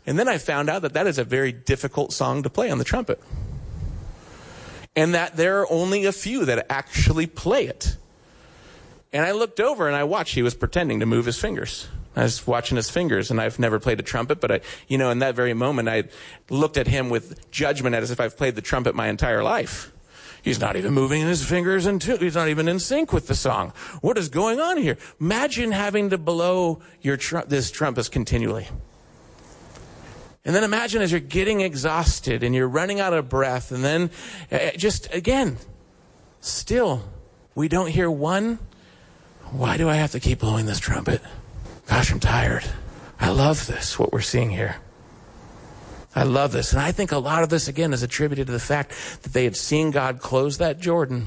And then I found out that that is a very difficult song to play on the trumpet. And that there are only a few that actually play it. And I looked over and I watched. He was pretending to move his fingers. I was watching his fingers, and I've never played a trumpet, but in that very moment, I looked at him with judgment as if I've played the trumpet my entire life. He's not even moving his fingers he's not even in sync with the song. What is going on here? Imagine having to blow this trumpet continually. And then imagine as you're getting exhausted and you're running out of breath, and then still, we don't hear one. Why do I have to keep blowing this trumpet? Gosh, I'm tired. I love this, what we're seeing here. I love this. And I think a lot of this, again, is attributed to the fact that they had seen God close that Jordan.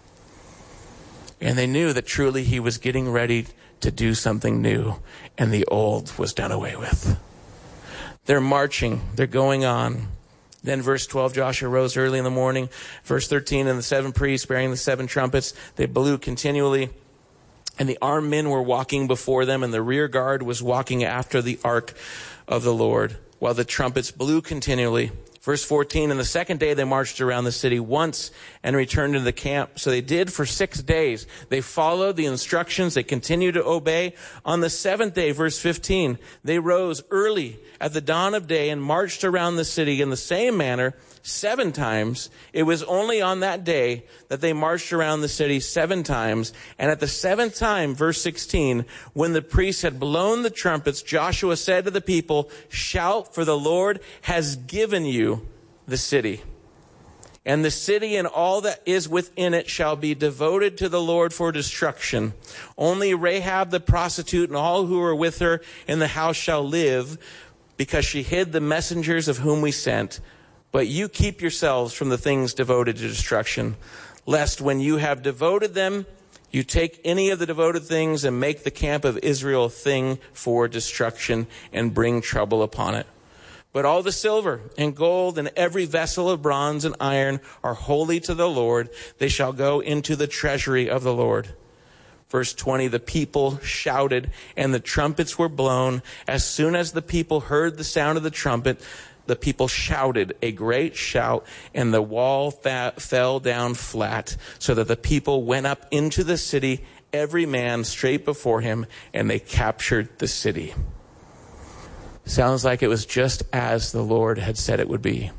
And they knew that truly he was getting ready to do something new, and the old was done away with. They're marching. They're going on. Then verse 12, Joshua rose early in the morning. Verse 13, and the 7 priests bearing the 7 trumpets, they blew continually. And the armed men were walking before them, and the rear guard was walking after the ark of the Lord, while the trumpets blew continually. Verse 14, and the second day they marched around the city once and returned to the camp. So they did for 6 days. They followed the instructions. They continued to obey. On the 7th day, verse 15, they rose early at the dawn of day and marched around the city in the same manner 7 times. It was only on that day that they marched around the city 7 times. And at the 7th time, verse 16, when the priests had blown the trumpets, Joshua said to the people, shout, for the Lord has given you the city. And the city and all that is within it shall be devoted to the Lord for destruction. Only Rahab the prostitute and all who are with her in the house shall live, because she hid the messengers of whom we sent. But you keep yourselves from the things devoted to destruction, lest when you have devoted them, you take any of the devoted things and make the camp of Israel a thing for destruction and bring trouble upon it. But all the silver and gold and every vessel of bronze and iron are holy to the Lord. They shall go into the treasury of the Lord. Verse 20, the people shouted and the trumpets were blown. As soon as the people heard the sound of the trumpet, the people shouted a great shout, and the wall fell down flat, so that the people went up into the city, every man straight before him, and they captured the city. Sounds like it was just as the Lord had said it would be.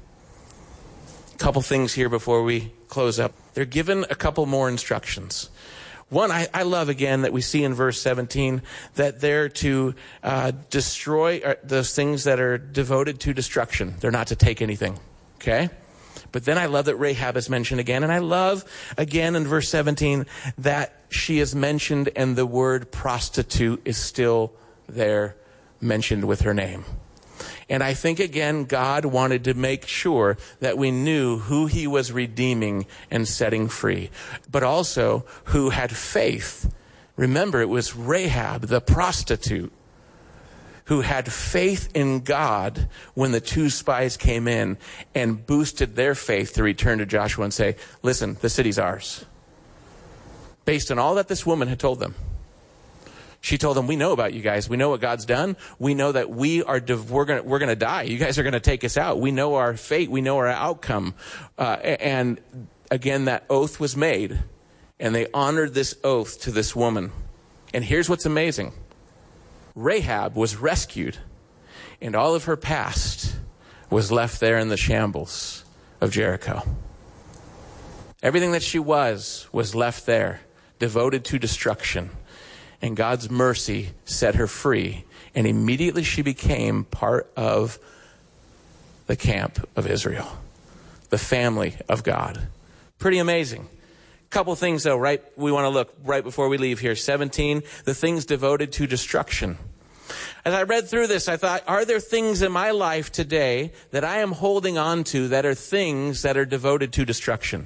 A couple things here before we close up. They're given a couple more instructions. One, I love, again, that we see in verse 17 that they're to destroy those things that are devoted to destruction. They're not to take anything, okay? But then I love that Rahab is mentioned again. And I love, again, in verse 17, that she is mentioned and the word prostitute is still there mentioned with her name. And I think, again, God wanted to make sure that we knew who he was redeeming and setting free, but also who had faith. Remember, it was Rahab, the prostitute, who had faith in God when the 2 spies came in and boosted their faith to return to Joshua and say, listen, the city's ours. Based on all that this woman had told them. She told them, we know about you guys. We know what God's done. We know that we're going to die. You guys are going to take us out. We know our fate. We know our outcome. And again, that oath was made, and they honored this oath to this woman. And here's what's amazing. Rahab was rescued, and all of her past was left there in the shambles of Jericho. Everything that she was left there, devoted to destruction. And God's mercy set her free. And immediately she became part of the camp of Israel, the family of God. Pretty amazing. Couple things, though, right? We want to look right before we leave here. 17, the things devoted to destruction. As I read through this, I thought, are there things in my life today that I am holding on to that are things that are devoted to destruction?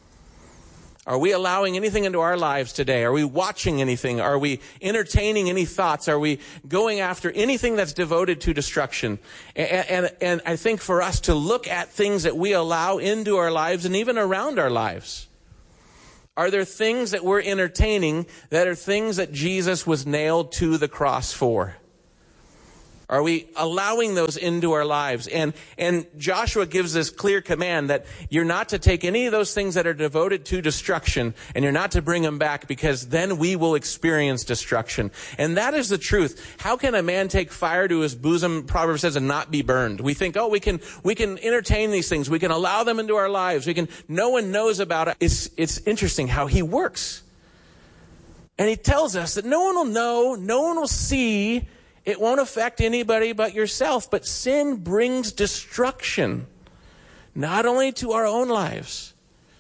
Are we allowing anything into our lives today? Are we watching anything? Are we entertaining any thoughts? Are we going after anything that's devoted to destruction? And I think for us to look at things that we allow into our lives and even around our lives. Are there things that we're entertaining that are things that Jesus was nailed to the cross for? Are we allowing those into our lives? And Joshua gives this clear command that you're not to take any of those things that are devoted to destruction, and you're not to bring them back, because then we will experience destruction. And that is the truth. How can a man take fire to his bosom, Proverbs says, and not be burned? We think, we can entertain these things. We can allow them into our lives. No one knows about it. It's interesting how he works. And he tells us that no one will know, no one will see. It won't affect anybody but yourself. But sin brings destruction, not only to our own lives,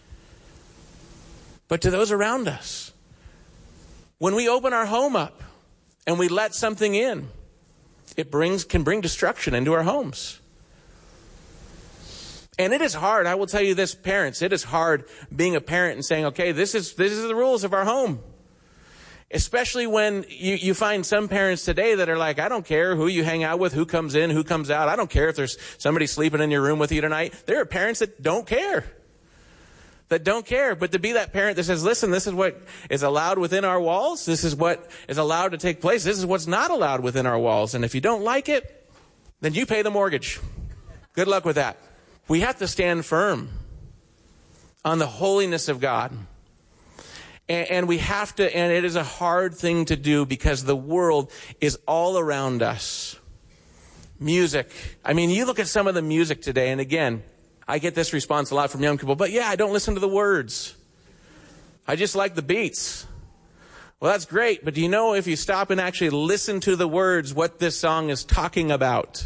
but to those around us. When we open our home up and we let something in, it can bring destruction into our homes. And it is hard. I will tell you this, parents, it is hard being a parent and saying, okay, this is the rules of our home. Especially when you find some parents today that are like, I don't care who you hang out with, who comes in, who comes out. I don't care if there's somebody sleeping in your room with you tonight. There are parents that don't care. But to be that parent that says, listen, this is what is allowed within our walls. This is what is allowed to take place. This is what's not allowed within our walls. And if you don't like it, then you pay the mortgage. Good luck with that. We have to stand firm on the holiness of God. And we have to, and it is a hard thing to do because the world is all around us. Music. I mean, you look at some of the music today, and again, I get this response a lot from young people, but I don't listen to the words. I just like the beats. Well, that's great, but do you know if you stop and actually listen to the words, what this song is talking about?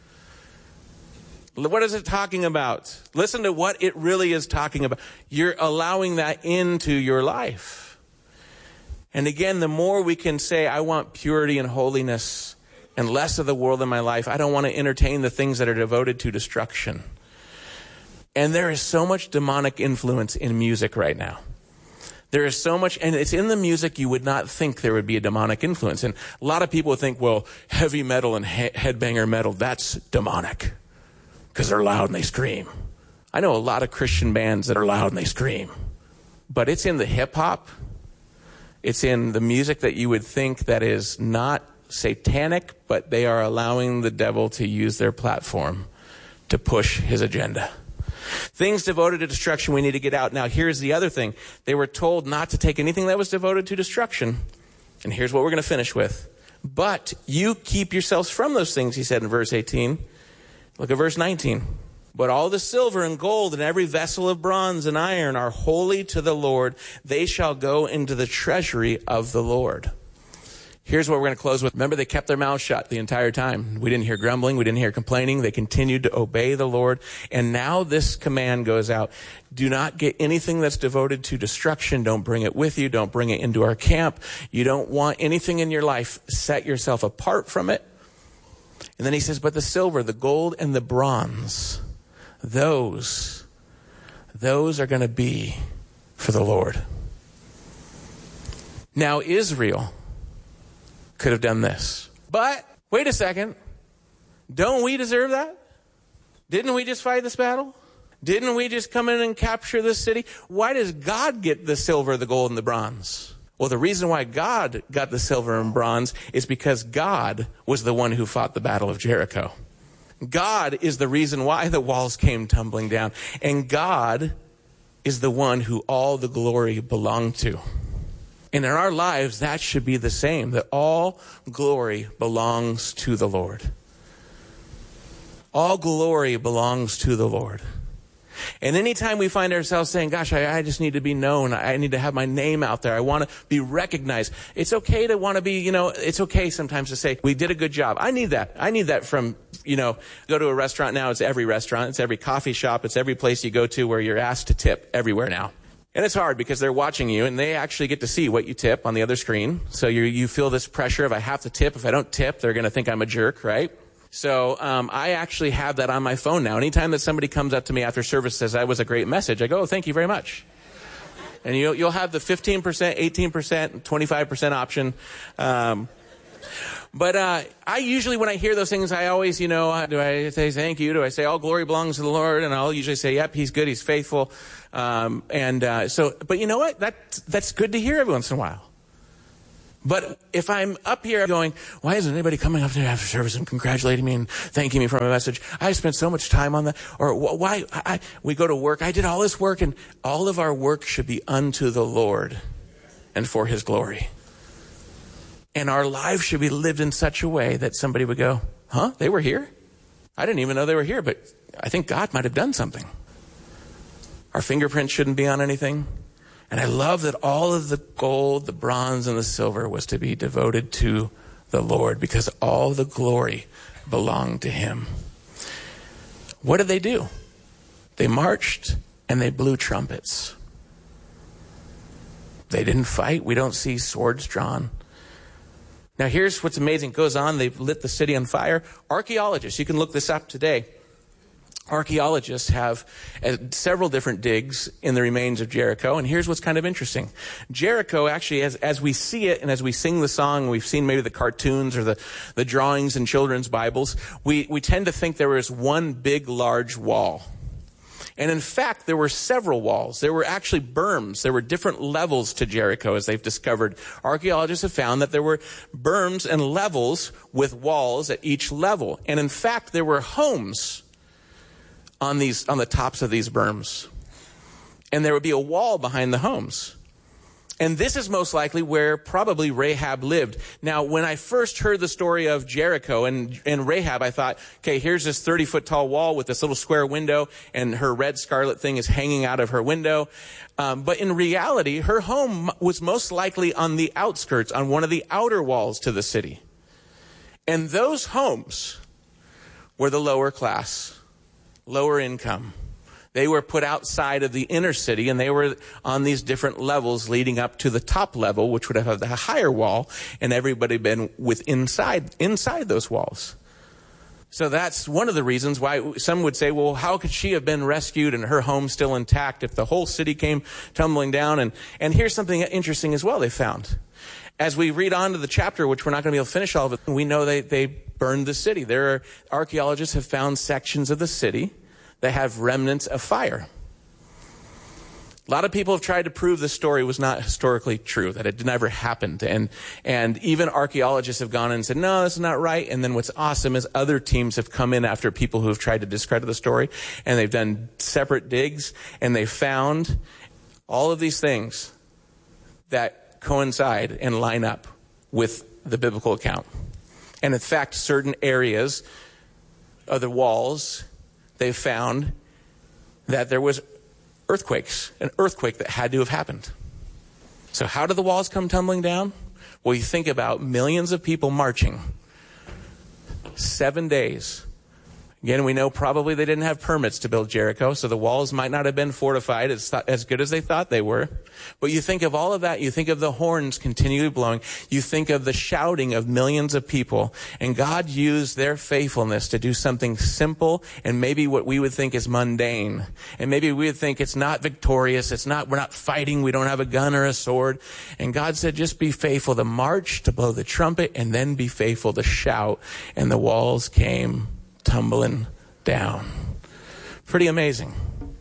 What is it talking about? Listen to what it really is talking about. You're allowing that into your life. And again, the more we can say, I want purity and holiness and less of the world in my life. I don't want to entertain the things that are devoted to destruction. And there is so much demonic influence in music right now. There is so much, and it's in the music you would not think there would be a demonic influence. And a lot of people think, well, heavy metal and headbanger metal, that's demonic. Because they're loud and they scream. I know a lot of Christian bands that are loud and they scream. But it's in the hip hop. It's in the music that you would think that is not satanic, but they are allowing the devil to use their platform to push his agenda. Things devoted to destruction we need to get out. Now here's the other thing. They were told not to take anything that was devoted to destruction. And here's what we're going to finish with. But you keep yourselves from those things, he said in verse 18. Look at verse 19. But all the silver and gold and every vessel of bronze and iron are holy to the Lord. They shall go into the treasury of the Lord. Here's what we're going to close with. Remember, they kept their mouths shut the entire time. We didn't hear grumbling. We didn't hear complaining. They continued to obey the Lord. And now this command goes out. Do not get anything that's devoted to destruction. Don't bring it with you. Don't bring it into our camp. You don't want anything in your life. Set yourself apart from it. And then he says, but the silver, the gold, and the bronze, those are going to be for the Lord. Now, Israel could have done this. But, wait a second. Don't we deserve that? Didn't we just fight this battle? Didn't we just come in and capture this city? Why does God get the silver, the gold, and the bronze? Well, the reason why God got the silver and bronze is because God was the one who fought the battle of Jericho. God is the reason why the walls came tumbling down. And God is the one who all the glory belonged to. And in our lives, that should be the same, that all glory belongs to the Lord. All glory belongs to the Lord. And anytime we find ourselves saying, gosh, I just need to be known. I need to have my name out there. I want to be recognized. It's okay to want to be, it's okay sometimes to say, we did a good job. I need that. I need that from, go to a restaurant now. It's every restaurant. It's every coffee shop. It's every place you go to where you're asked to tip everywhere now. And it's hard because they're watching you and they actually get to see what you tip on the other screen. So you feel this pressure of I have to tip. If I don't tip, they're going to think I'm a jerk, right? So I actually have that on my phone now. Anytime that somebody comes up to me after service and says, that was a great message, I go, oh, thank you very much. And you'll have the 15%, 18%, 25% option. But I usually, when I hear those things, I always, do I say thank you? Do I say all glory belongs to the Lord? And I'll usually say, yep, he's good, he's faithful. But you know what? That's good to hear every once in a while. But if I'm up here going, why isn't anybody coming up to me after service and congratulating me and thanking me for my message? I spent so much time on that. Or why we go to work. I did all this work, and all of our work should be unto the Lord and for his glory. And our lives should be lived in such a way that somebody would go, huh? They were here? I didn't even know they were here, but I think God might have done something. Our fingerprints shouldn't be on anything. And I love that all of the gold, the bronze, and the silver was to be devoted to the Lord because all the glory belonged to him. What did they do? They marched and they blew trumpets. They didn't fight. We don't see swords drawn. Now here's what's amazing. It goes on. They've lit the city on fire. Archaeologists, you can look this up today. Archaeologists have several different digs in the remains of Jericho, and here's what's kind of interesting. Jericho actually, as we see it and as we sing the song, we've seen maybe the cartoons or the drawings in children's Bibles, we tend to think there was one big, large wall. And in fact, there were several walls. There were actually berms. There were different levels to Jericho, as they've discovered. Archaeologists have found that there were berms and levels with walls at each level. And in fact, there were homes on the tops of these berms. And there would be a wall behind the homes. And this is most likely where probably Rahab lived. Now, when I first heard the story of Jericho and Rahab, I thought, okay, here's this 30-foot tall wall with this little square window, and her red scarlet thing is hanging out of her window. But in reality, her home was most likely on the outskirts, on one of the outer walls to the city. And those homes were the lower class, lower income. They were put outside of the inner city, and they were on these different levels leading up to the top level, which would have had a higher wall, and everybody been inside those walls. So that's one of the reasons why some would say, well, how could she have been rescued and her home still intact if the whole city came tumbling down? And here's something interesting as well they found. As we read on to the chapter, which we're not going to be able to finish all of it, we know they burned the city. Archaeologists have found sections of the city that have remnants of fire. A lot of people have tried to prove this story was not historically true, that it never happened. And even archaeologists have gone in and said, no, that's not right. And then what's awesome is other teams have come in after people who have tried to discredit the story, and they've done separate digs, and they found all of these things that coincide and line up with the biblical account. And in fact, certain areas of the walls, they found that there was earthquakes, an earthquake that had to have happened. So how did the walls come tumbling down? Well, you think about millions of people marching, 7 days. Again, we know probably they didn't have permits to build Jericho, so the walls might not have been fortified as good as they thought they were. But you think of all of that, you think of the horns continually blowing, you think of the shouting of millions of people, and God used their faithfulness to do something simple and maybe what we would think is mundane. And maybe we would think it's not victorious, we're not fighting, we don't have a gun or a sword. And God said, just be faithful to march, to blow the trumpet, and then be faithful to shout. And the walls came tumbling down. Pretty amazing.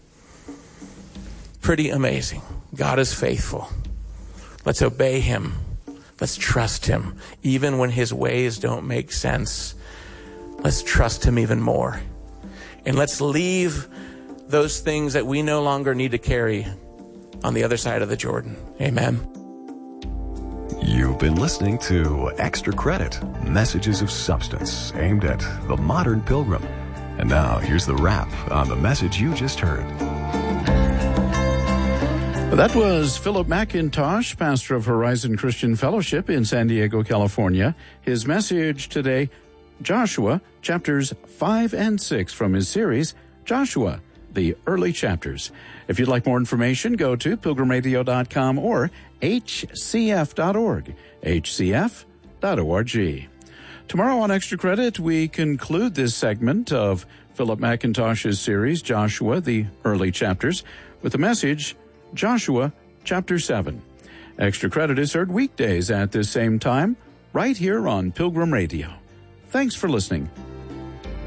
Pretty amazing. God is faithful. Let's obey him. Let's trust him. Even when his ways don't make sense, let's trust him even more. And let's leave those things that we no longer need to carry on the other side of the Jordan. Amen. You've been listening to Extra Credit, messages of substance aimed at the modern pilgrim. And now here's the wrap on the message you just heard. That was Philip McIntosh, pastor of Horizon Christian Fellowship in San Diego, California. His message today, Joshua, chapters 5 and 6 from his series, Joshua, the Early Chapters. If you'd like more information, go to pilgrimradio.com or hcf.org, hcf.org. Tomorrow on Extra Credit, we conclude this segment of Philip McIntosh's series, Joshua, the Early Chapters, with the message, Joshua, chapter 7. Extra Credit is heard weekdays at this same time, right here on Pilgrim Radio. Thanks for listening.